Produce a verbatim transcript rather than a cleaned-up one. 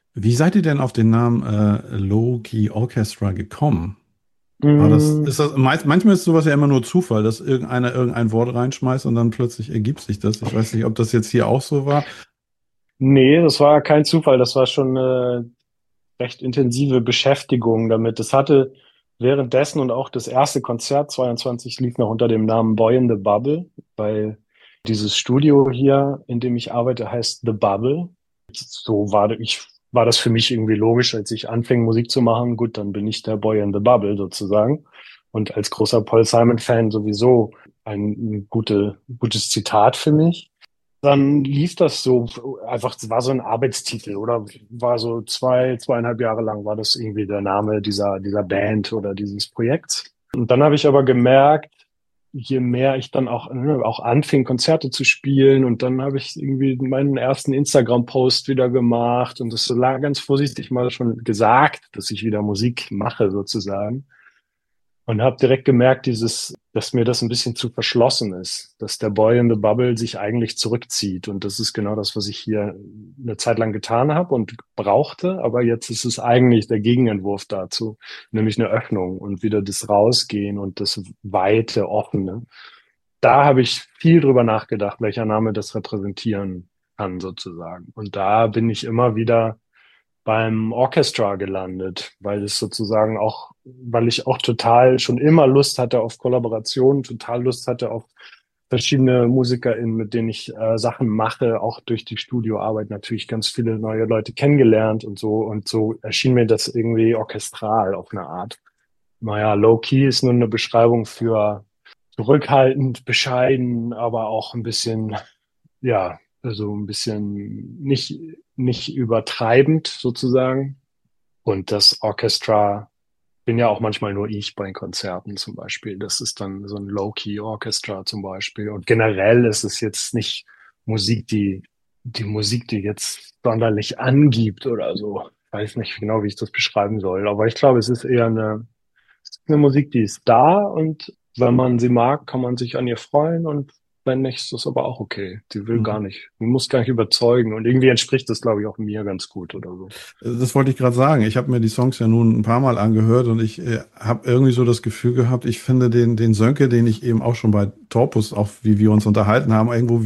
Wie seid ihr denn auf den Namen äh, Low Key Orchestra gekommen? War das, Mm, ist das, meist, manchmal ist sowas ja immer nur Zufall, dass irgendeiner irgendein Wort reinschmeißt und dann plötzlich ergibt sich das. Ich weiß nicht, ob das jetzt hier auch so war. Nee, das war kein Zufall. Das war schon eine recht intensive Beschäftigung damit. Das hatte währenddessen und auch das erste Konzert zweiundzwanzig lief noch unter dem Namen Boy in the Bubble, weil dieses Studio hier, in dem ich arbeite, heißt The Bubble. So war ich, war das für mich irgendwie logisch, als ich anfing, Musik zu machen. Gut, dann bin ich der Boy in the Bubble sozusagen. Und als großer Paul Simon-Fan sowieso ein gute, gutes Zitat für mich. Dann lief das so einfach, es war so ein Arbeitstitel oder war so zwei, zweieinhalb Jahre lang war das irgendwie der Name dieser, dieser Band oder dieses Projekts. Und dann habe ich aber gemerkt, je mehr ich dann auch, ne, auch anfing, Konzerte zu spielen und dann habe ich irgendwie meinen ersten Instagram-Post wieder gemacht und das so lang, ganz vorsichtig mal schon gesagt, dass ich wieder Musik mache sozusagen. Und habe direkt gemerkt, dieses, dass mir das ein bisschen zu verschlossen ist, dass der Boy in the Bubble sich eigentlich zurückzieht. Und das ist genau das, was ich hier eine Zeit lang getan habe und brauchte. Aber jetzt ist es eigentlich der Gegenentwurf dazu, nämlich eine Öffnung und wieder das Rausgehen und das weite, offene. Da habe ich viel drüber nachgedacht, welcher Name das repräsentieren kann, sozusagen. Und da bin ich immer wieder beim Orchestra gelandet, weil es sozusagen auch, weil ich auch total schon immer Lust hatte auf Kollaboration, total Lust hatte auf verschiedene MusikerInnen, mit denen ich äh, Sachen mache, auch durch die Studioarbeit natürlich ganz viele neue Leute kennengelernt und so. Und so erschien mir das irgendwie orchestral auf eine Art. Naja, Low-Key ist nur eine Beschreibung für zurückhaltend, bescheiden, aber auch ein bisschen, ja, also ein bisschen nicht, nicht übertreibend sozusagen. Und das Orchestra bin ja auch manchmal nur ich bei Konzerten zum Beispiel. Das ist dann so ein Low-Key-Orchestra zum Beispiel. Und generell ist es jetzt nicht Musik, die, die Musik, die jetzt sonderlich angibt oder so. Ich weiß nicht genau, wie ich das beschreiben soll. Aber ich glaube, es ist eher eine, eine Musik, die ist da und wenn man sie mag, kann man sich an ihr freuen und wenn nicht, ist das aber auch okay. Die will gar nicht, die muss gar nicht überzeugen und irgendwie entspricht das, glaube ich, auch mir ganz gut oder so. Das wollte ich gerade sagen. Ich habe mir die Songs ja nun ein paar Mal angehört und ich äh, habe irgendwie so das Gefühl gehabt, ich finde den, den Sönke, den ich eben auch schon bei Torpus, auch wie wir uns unterhalten haben, irgendwo